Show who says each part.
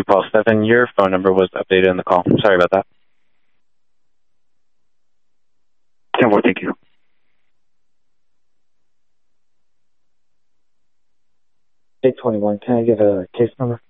Speaker 1: call, Stefan. Your phone number was updated in the call. Sorry about that.
Speaker 2: 10-4, thank you.
Speaker 3: 821, can I get a case number?